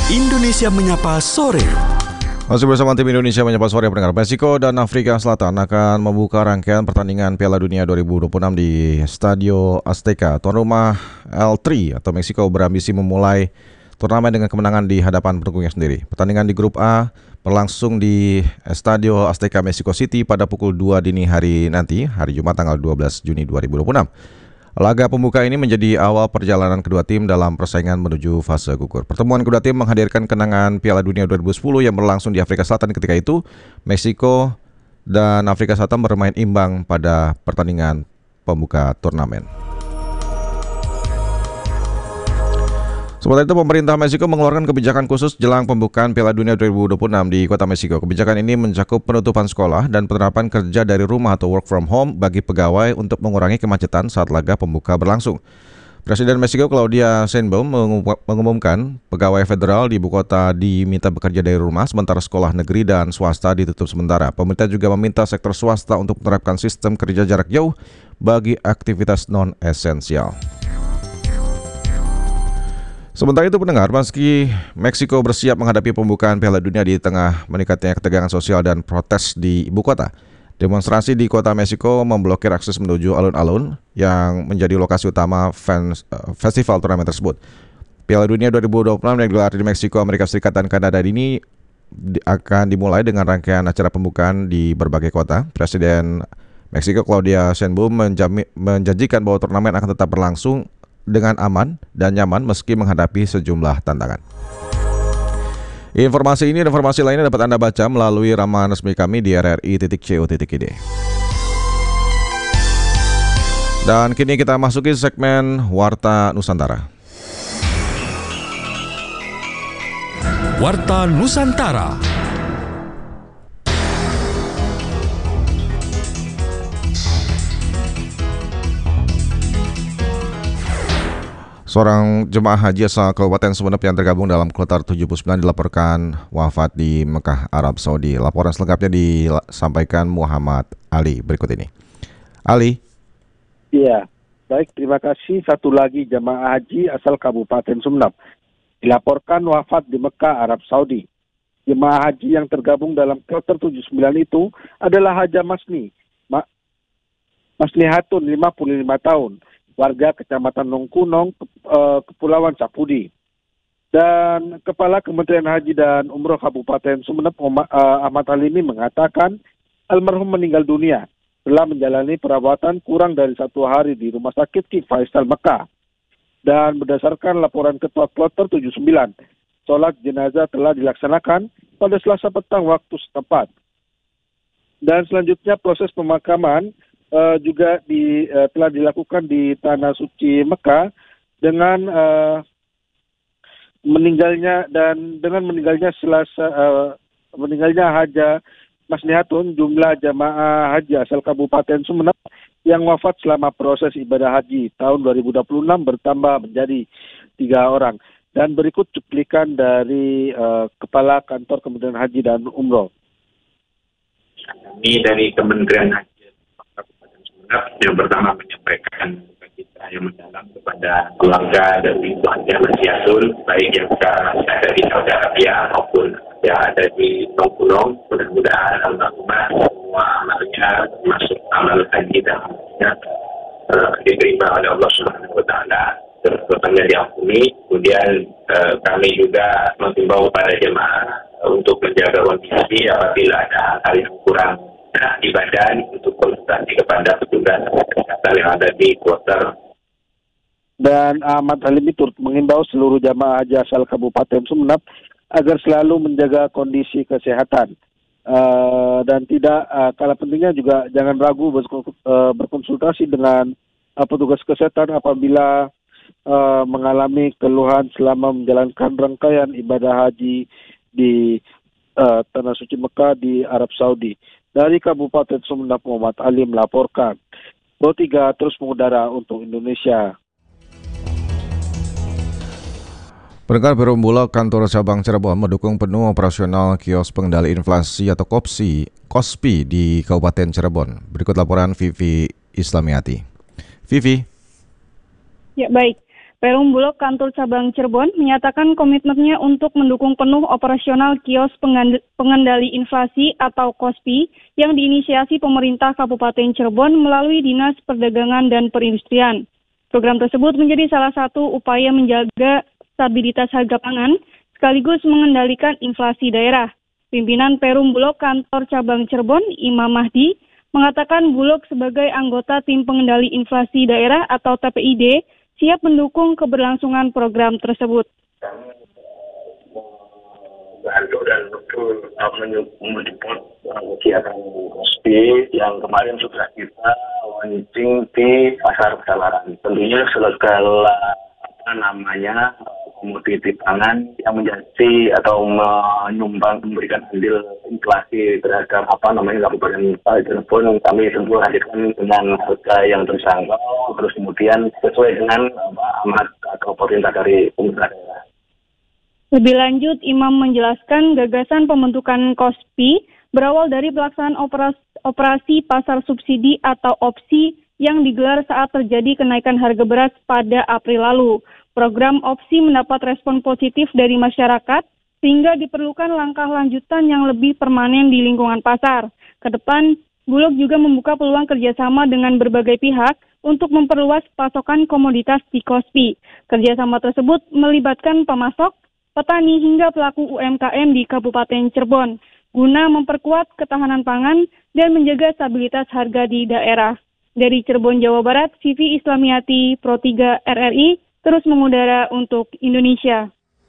Indonesia Menyapa Sore. Masih bersama tim Indonesia Menyapa Sore pendengar. Meksiko dan Afrika Selatan akan membuka rangkaian pertandingan Piala Dunia 2026 di Stadio Azteca. Tuan rumah L3 atau Meksiko berambisi memulai turnamen dengan kemenangan di hadapan pendukungnya sendiri. Pertandingan di grup A berlangsung di Stadio Azteca Mexico City pada pukul 2 dini hari nanti, hari Jumat tanggal 12 Juni 2026. Laga pembuka ini menjadi awal perjalanan kedua tim dalam persaingan menuju fase gugur. Pertemuan kedua tim menghadirkan kenangan Piala Dunia 2010 yang berlangsung di Afrika Selatan. Ketika itu, Meksiko dan Afrika Selatan bermain imbang pada pertandingan pembuka turnamen. Sementara itu, pemerintah Meksiko mengeluarkan kebijakan khusus jelang pembukaan Piala Dunia 2026 di kota Meksiko. Kebijakan ini mencakup penutupan sekolah dan penerapan kerja dari rumah atau work from home bagi pegawai untuk mengurangi kemacetan saat laga pembuka berlangsung. Presiden Meksiko Claudia Sheinbaum mengumumkan pegawai federal di ibu kota diminta bekerja dari rumah, sementara sekolah negeri dan swasta ditutup sementara. Pemerintah juga meminta sektor swasta untuk menerapkan sistem kerja jarak jauh bagi aktivitas non-esensial. Sementara itu pendengar, meski Meksiko bersiap menghadapi pembukaan Piala Dunia di tengah meningkatnya ketegangan sosial dan protes di ibu kota, demonstrasi di kota Meksiko memblokir akses menuju alun-alun yang menjadi lokasi utama festival turnamen tersebut. Piala Dunia 2026 yang digelar di Meksiko, Amerika Serikat, dan Kanada ini akan dimulai dengan rangkaian acara pembukaan di berbagai kota. Presiden Meksiko Claudia Sheinbaum menjanjikan bahwa turnamen akan tetap berlangsung dengan aman dan nyaman meski menghadapi sejumlah tantangan. Informasi ini dan informasi lainnya dapat Anda baca melalui laman resmi kami di rri.co.id. Dan kini kita masuki segmen Warta Nusantara. Warta Nusantara. Seorang jemaah haji asal Kabupaten Sumeneb yang tergabung dalam kloter 79 dilaporkan wafat di Mekah, Arab Saudi. Laporan selengkapnya disampaikan Muhammad Ali berikut ini. Ali. Iya, baik, terima kasih. Satu lagi jemaah haji asal Kabupaten Sumeneb dilaporkan wafat di Mekah, Arab Saudi. Jemaah haji yang tergabung dalam kloter 79 itu adalah Haja Maslihatun, 55 tahun. Warga Kecamatan Nongkunong, Kepulauan Sapudi. Dan Kepala Kementerian Haji dan Umroh Kabupaten Sumeneb, Ahmad Alimi, mengatakan almarhum meninggal dunia setelah menjalani perawatan kurang dari 1 hari di Rumah Sakit Ki Faisal Mekah. Dan berdasarkan laporan Ketua Kloter 79, sholat jenazah telah dilaksanakan pada Selasa petang waktu setempat. Dan selanjutnya proses pemakaman juga telah dilakukan di Tanah Suci Mekah dengan meninggalnya Haja Maslihatun, jumlah jamaah haji asal Kabupaten Sumeneb yang wafat selama proses ibadah haji tahun 2026 bertambah menjadi 3 orang. Dan berikut cuplikan dari Kepala Kantor Kementerian Haji dan Umroh. Kami dari Kementerian Haji yang pertama menyampaikan kita yang mendalam kepada keluarga dari Haja Maslihatun, baik yang ada di Saudi Arabia maupun yang ada di Nongkunong. Mudah-mudahan almarhumah semua amalnya termasuk amal haji dan amalnya diterima oleh Allah Subhanahu Wa Taala, terutama diampuni. Kemudian kami juga menghimbau kepada jemaah untuk menjaga kondisi apabila ada hal yang kurang di badan untuk konsultasi kepada petugas kesehatan yang ada di kloter. Dan Ahmad Alimi turut mengimbau seluruh jamaah haji asal Kabupaten Sumeneb agar selalu menjaga kondisi kesehatan dan tidak kalah pentingnya juga jangan ragu berkonsultasi dengan petugas kesehatan apabila mengalami keluhan selama menjalankan rangkaian ibadah haji di Tanah Suci Mekah di Arab Saudi. Dari Kabupaten Sumeneb, Muhammad Ali melaporkan. Pro 3 terus mengudara untuk Indonesia. Pendengar, Biro Bulog Kantor Cabang Cirebon mendukung penuh operasional kios pengendali inflasi atau KOSPI di Kabupaten Cirebon. Berikut laporan Vivi Islamiati. Vivi. Ya, baik. Perum Bulog Kantor Cabang Cirebon menyatakan komitmennya untuk mendukung penuh operasional kios pengendali inflasi atau KOSPI yang diinisiasi pemerintah Kabupaten Cirebon melalui Dinas Perdagangan dan Perindustrian. Program tersebut menjadi salah satu upaya menjaga stabilitas harga pangan sekaligus mengendalikan inflasi daerah. Pimpinan Perum Bulog Kantor Cabang Cirebon, Imam Mahdi, mengatakan Bulog sebagai anggota Tim Pengendali Inflasi Daerah atau TPID siap mendukung keberlangsungan program tersebut. Bantu dan betul menyupport kegiatan KOSPI yang kemarin sudah kita launching di Pasar Kesalaran. Tentunya segala komoditi pangan yang menjadi atau memberikan andil inflasi terhadap Kabupaten Cirebon, kami tentu hadirkan dengan harga yang terjangkau, terus kemudian sesuai dengan amanat atau perintah dari pemerintah daerah. Lebih lanjut, Imam menjelaskan gagasan pembentukan KOSPI berawal dari pelaksanaan operasi pasar subsidi atau OPSI yang digelar saat terjadi kenaikan harga beras pada April lalu. Program OPSI mendapat respon positif dari masyarakat sehingga diperlukan langkah lanjutan yang lebih permanen di lingkungan pasar. Ke depan, Bulog juga membuka peluang kerjasama dengan berbagai pihak untuk memperluas pasokan komoditas di KOSPI. Kerjasama tersebut melibatkan pemasok, petani hingga pelaku UMKM di Kabupaten Cirebon guna memperkuat ketahanan pangan dan menjaga stabilitas harga di daerah. Dari Cirebon, Jawa Barat, Vivi Islamiati, Pro 3 RRI, terus mengudara untuk Indonesia.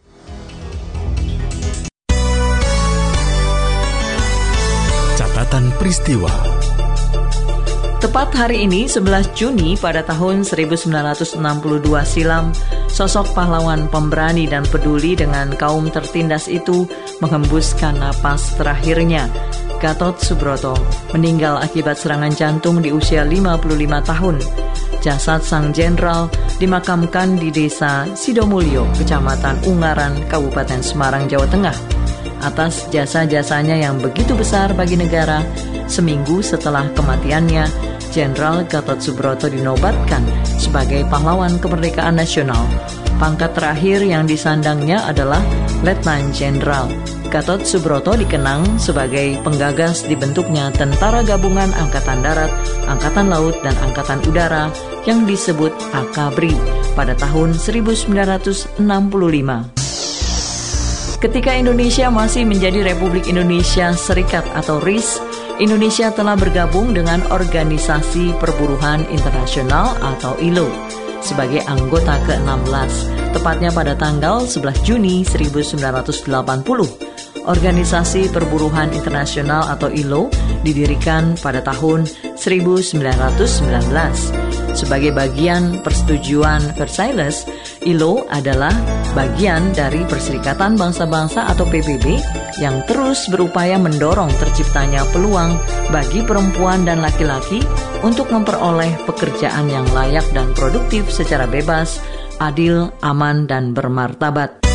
Catatan peristiwa. Tepat hari ini, 11 Juni pada tahun 1962 silam, sosok pahlawan pemberani dan peduli dengan kaum tertindas itu menghembuskan napas terakhirnya. Gatot Subroto meninggal akibat serangan jantung di usia 55 tahun. Jasad sang jenderal dimakamkan di desa Sidomulyo, Kecamatan Ungaran, Kabupaten Semarang, Jawa Tengah. Atas jasa-jasanya yang begitu besar bagi negara, seminggu setelah kematiannya, Jenderal Gatot Subroto dinobatkan sebagai pahlawan kemerdekaan nasional. Pangkat terakhir yang disandangnya adalah Letnan Jenderal. Gatot Subroto dikenang sebagai penggagas dibentuknya Tentara Gabungan Angkatan Darat, Angkatan Laut, dan Angkatan Udara yang disebut AKABRI pada tahun 1965. Ketika Indonesia masih menjadi Republik Indonesia Serikat atau RIS, Indonesia telah bergabung dengan Organisasi Perburuhan Internasional atau ILO sebagai anggota ke-16, tepatnya pada tanggal 11 Juni 1980. Organisasi Perburuhan Internasional atau ILO didirikan pada tahun 1919. Sebagai bagian persetujuan Versailles, ILO adalah bagian dari Perserikatan Bangsa-Bangsa atau PBB yang terus berupaya mendorong terciptanya peluang bagi perempuan dan laki-laki untuk memperoleh pekerjaan yang layak dan produktif secara bebas, adil, aman, dan bermartabat.